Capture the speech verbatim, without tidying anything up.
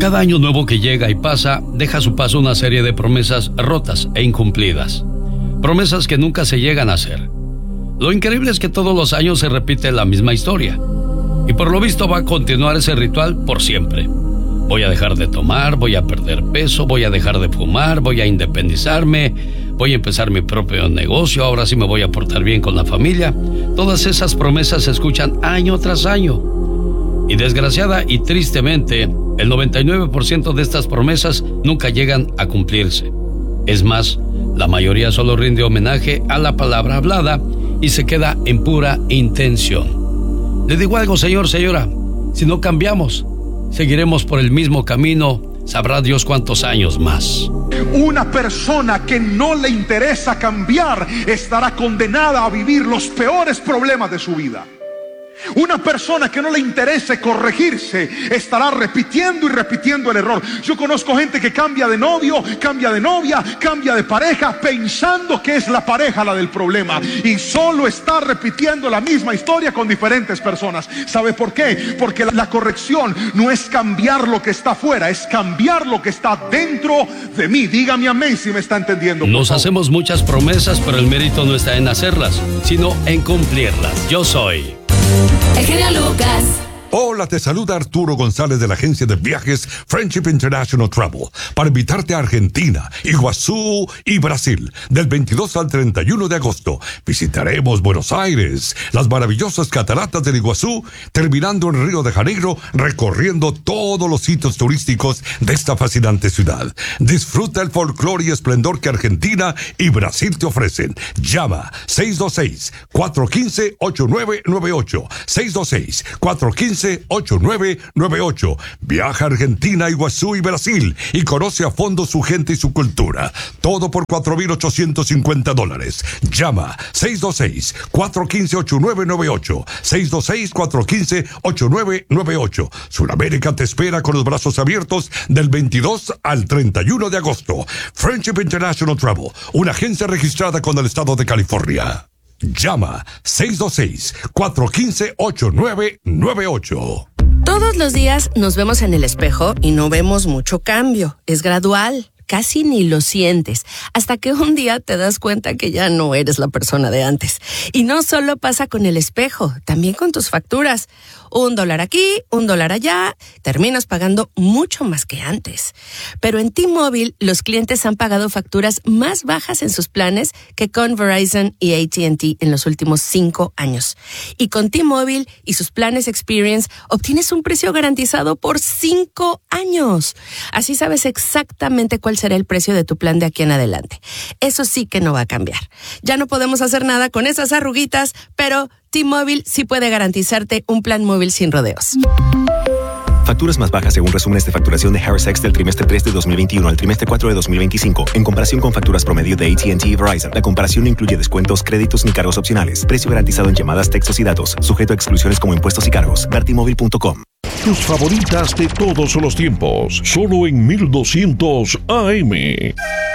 cada año nuevo que llega y pasa, deja a su paso una serie de promesas rotas e incumplidas. Promesas que nunca se llegan a hacer. Lo increíble es que todos los años se repite la misma historia. Y por lo visto va a continuar ese ritual por siempre. Voy a dejar de tomar, voy a perder peso, voy a dejar de fumar, voy a independizarme, voy a empezar mi propio negocio, ahora sí me voy a portar bien con la familia. Todas esas promesas se escuchan año tras año. Y desgraciada y tristemente, el noventa y nueve por ciento de estas promesas nunca llegan a cumplirse. Es más, la mayoría solo rinde homenaje a la palabra hablada y se queda en pura intención. Le digo algo, señor, señora, si no cambiamos, seguiremos por el mismo camino, sabrá Dios cuántos años más. Una persona que no le interesa cambiar estará condenada a vivir los peores problemas de su vida. Una persona que no le interese corregirse estará repitiendo y repitiendo el error. Yo conozco gente que cambia de novio, cambia de novia, cambia de pareja, pensando que es la pareja la del problema, y solo está repitiendo la misma historia con diferentes personas. ¿Sabe por qué? Porque la corrección no es cambiar lo que está afuera, es cambiar lo que está dentro de mí. Dígame amén si me está entendiendo. Nos hacemos muchas promesas, pero el mérito no está en hacerlas, sino en cumplirlas. Yo soy el genio Lucas. Hola, te saluda Arturo González de la agencia de viajes Friendship International Travel para invitarte a Argentina, Iguazú y Brasil del veintidós al treinta y uno de agosto. Visitaremos Buenos Aires, las maravillosas cataratas del Iguazú, terminando en Río de Janeiro, recorriendo todos los sitios turísticos de esta fascinante ciudad. Disfruta el folclore y esplendor que Argentina y Brasil te ofrecen. Llama seis dos seis, cuatro uno cinco, ocho nueve nueve ocho, seis dos seis, cuatro uno cinco, ocho nueve nueve ocho. Viaja a Argentina, Iguazú y Brasil y conoce a fondo su gente y su cultura. Todo por cuatro mil ochocientos cincuenta dólares. Llama seis dos seis, cuatro uno cinco, ocho nueve nueve ocho, seis dos seis, cuatro uno cinco, ocho nueve nueve ocho. Sudamérica te espera con los brazos abiertos del veintidós al treinta y uno de agosto. Friendship International Travel, una agencia registrada con el estado de California. Llama seis dos seis, cuatro uno cinco, ocho nueve nueve ocho. Todos los días nos vemos en el espejo y no vemos mucho cambio. Es gradual. Casi ni lo sientes, hasta que un día te das cuenta que ya no eres la persona de antes. Y no solo pasa con el espejo, también con tus facturas. Un dólar aquí, un dólar allá, terminas pagando mucho más que antes. Pero en T-Mobile, los clientes han pagado facturas más bajas en sus planes que con Verizon y A T and T en los últimos cinco años. Y con T-Mobile y sus planes Experience, obtienes un precio garantizado por cinco años. Así sabes exactamente cuál será el precio de tu plan de aquí en adelante. Eso sí que no va a cambiar. Ya no podemos hacer nada con esas arruguitas, pero T-Mobile sí puede garantizarte un plan móvil sin rodeos. Facturas más bajas según resúmenes de facturación de Harris X del trimestre tres de dos mil veintiuno al trimestre cuatro de dos mil veinticinco, en comparación con facturas promedio de A T and T y Verizon. La comparación no incluye descuentos, créditos ni cargos opcionales. Precio garantizado en llamadas, textos y datos. Sujeto a exclusiones como impuestos y cargos. ver t mobile punto com. Tus favoritas de todos los tiempos, solo en mil doscientos A M.